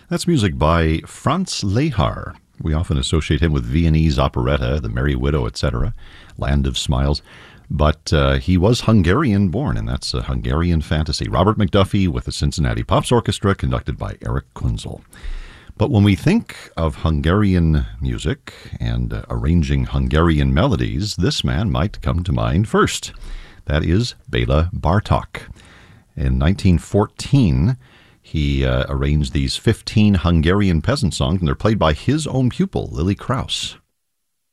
That's music by Franz Lehár. We often associate him with Viennese operetta, The Merry Widow, etc., Land of Smiles. But he was Hungarian-born, and that's a Hungarian fantasy. Robert McDuffie with the Cincinnati Pops Orchestra, conducted by Eric Kunzel. But when we think of Hungarian music and arranging Hungarian melodies, this man might come to mind first. That is Béla Bartók. In 1914, he arranged these 15 Hungarian peasant songs, and they're played by his own pupil, Lily Krauss.